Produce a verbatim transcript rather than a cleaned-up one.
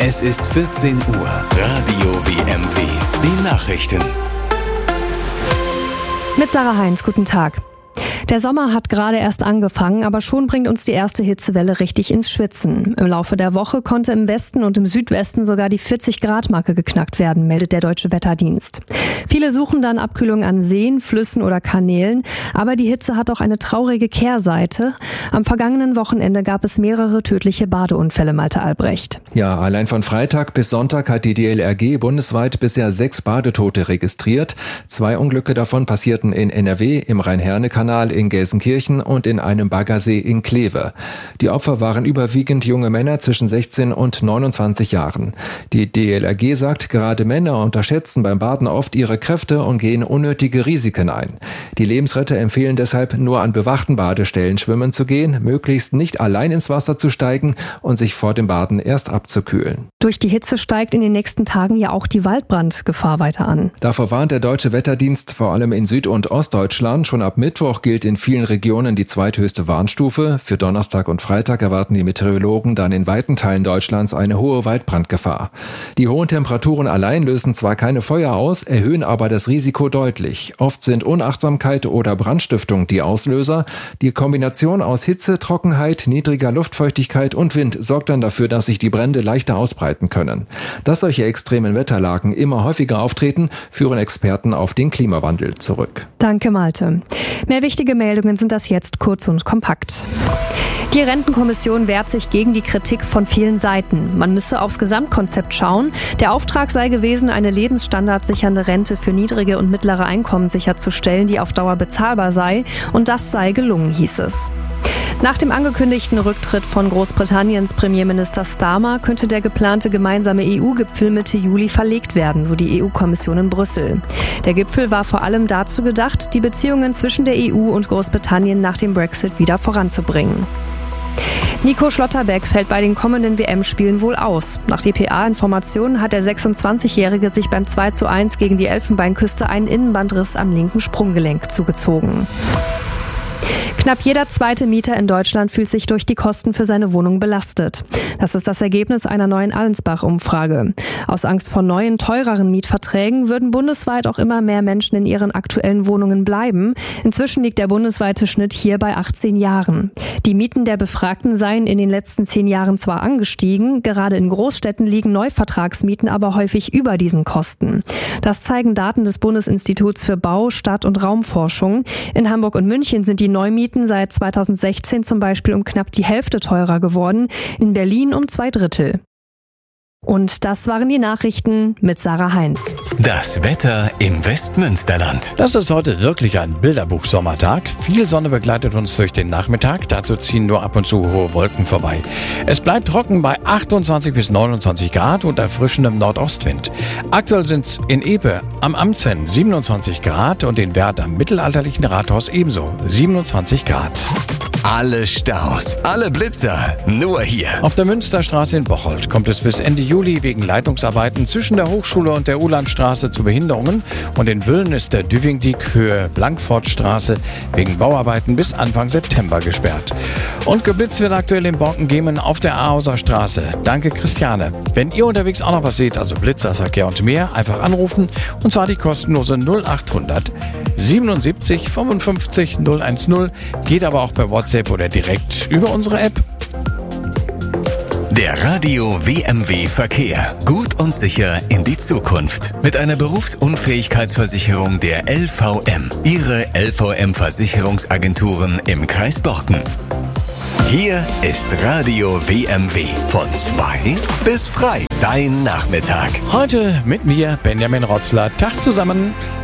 Es ist vierzehn Uhr. Radio W M W. Die Nachrichten. Mit Sarah Heinz, guten Tag. Der Sommer hat gerade erst angefangen, aber schon bringt uns die erste Hitzewelle richtig ins Schwitzen. Im Laufe der Woche konnte im Westen und im Südwesten sogar die vierzig-Grad-Marke geknackt werden, meldet der Deutsche Wetterdienst. Viele suchen dann Abkühlung an Seen, Flüssen oder Kanälen, aber die Hitze hat auch eine traurige Kehrseite. Am vergangenen Wochenende gab es mehrere tödliche Badeunfälle, Malte Albrecht. Ja, allein von Freitag bis Sonntag hat die D L R G bundesweit bisher sechs Badetote registriert. Zwei Unglücke davon passierten in N R W, im Rhein-Herne-Kanal, in Gelsenkirchen und in einem Baggersee in Kleve. Die Opfer waren überwiegend junge Männer zwischen sechzehn und neunundzwanzig Jahren. Die D L R G sagt, gerade Männer unterschätzen beim Baden oft ihre Kräfte und gehen unnötige Risiken ein. Die Lebensretter empfehlen deshalb, nur an bewachten Badestellen schwimmen zu gehen, möglichst nicht allein ins Wasser zu steigen und sich vor dem Baden erst abzukühlen. Durch die Hitze steigt in den nächsten Tagen ja auch die Waldbrandgefahr weiter an. Davor warnt der Deutsche Wetterdienst vor allem in Süd- und Ostdeutschland. Schon ab Mittwoch gilt in vielen Regionen die zweithöchste Warnstufe. Für Donnerstag und Freitag erwarten die Meteorologen dann in weiten Teilen Deutschlands eine hohe Waldbrandgefahr. Die hohen Temperaturen allein lösen zwar keine Feuer aus, erhöhen aber das Risiko deutlich. Oft sind Unachtsamkeit oder Brandstiftung die Auslöser. Die Kombination aus Hitze, Trockenheit, niedriger Luftfeuchtigkeit und Wind sorgt dann dafür, dass sich die Brände leichter ausbreiten können. Dass solche extremen Wetterlagen immer häufiger auftreten, führen Experten auf den Klimawandel zurück. Danke, Malte. Mehr wichtige Meldungen sind das jetzt kurz und kompakt. Die Rentenkommission wehrt sich gegen die Kritik von vielen Seiten. Man müsse aufs Gesamtkonzept schauen. Der Auftrag sei gewesen, eine lebensstandardsichernde Rente für niedrige und mittlere Einkommen sicherzustellen, die auf Dauer bezahlbar sei. Und das sei gelungen, hieß es. Nach dem angekündigten Rücktritt von Großbritanniens Premierminister Starmer könnte der geplante gemeinsame E U-Gipfel Mitte Juli verlegt werden, so die E U-Kommission in Brüssel. Der Gipfel war vor allem dazu gedacht, die Beziehungen zwischen der E U und Großbritannien nach dem Brexit wieder voranzubringen. Nico Schlotterbeck fällt bei den kommenden W M-Spielen wohl aus. Nach D P A-Informationen hat der sechsundzwanzigjährige sich beim zwei zu eins gegen die Elfenbeinküste einen Innenbandriss am linken Sprunggelenk zugezogen. Knapp jeder zweite Mieter in Deutschland fühlt sich durch die Kosten für seine Wohnung belastet. Das ist das Ergebnis einer neuen Allensbach-Umfrage. Aus Angst vor neuen, teureren Mietverträgen würden bundesweit auch immer mehr Menschen in ihren aktuellen Wohnungen bleiben. Inzwischen liegt der bundesweite Schnitt hier bei achtzehn Jahren. Die Mieten der Befragten seien in den letzten zehn Jahren zwar angestiegen, gerade in Großstädten liegen Neuvertragsmieten aber häufig über diesen Kosten. Das zeigen Daten des Bundesinstituts für Bau-, Stadt- und Raumforschung. In Hamburg und München sind die Neumieten seit zweitausendsechzehn zum Beispiel um knapp die Hälfte teurer geworden, in Berlin um zwei Drittel. Und das waren die Nachrichten mit Sarah Heinz. Das Wetter im Westmünsterland. Das ist heute wirklich ein Bilderbuch-Sommertag. Viel Sonne begleitet uns durch den Nachmittag. Dazu ziehen nur ab und zu hohe Wolken vorbei. Es bleibt trocken bei achtundzwanzig bis neunundzwanzig Grad und erfrischendem Nordostwind. Aktuell sind es in Epe am Amtsven siebenundzwanzig Grad und in Werth am mittelalterlichen Rathaus ebenso siebenundzwanzig Grad. Alle Staus, alle Blitzer, nur hier. Auf der Münsterstraße in Bocholt kommt es bis Ende Juli wegen Leitungsarbeiten zwischen der Hochschule und der Ulandstraße zu Behinderungen. Und in Wüllen ist der Düvingdiek Höhe Blankfortstraße wegen Bauarbeiten bis Anfang September gesperrt. Und geblitzt wird aktuell in Borkengemen auf der Ahauser Straße. Danke, Christiane. Wenn ihr unterwegs auch noch was seht, also Blitzerverkehr und mehr, einfach anrufen. Und zwar die kostenlose null achthundert siebenundsiebzig fünfundfünfzig null eins null. Geht aber auch per WhatsApp oder direkt über unsere App. Der Radio W M W Verkehr. Gut und sicher in die Zukunft. Mit einer Berufsunfähigkeitsversicherung der L V M. Ihre L V M-Versicherungsagenturen im Kreis Borken. Hier ist Radio W M W. Von zwei bis frei. Dein Nachmittag. Heute mit mir, Benjamin Rotzler. Tag zusammen.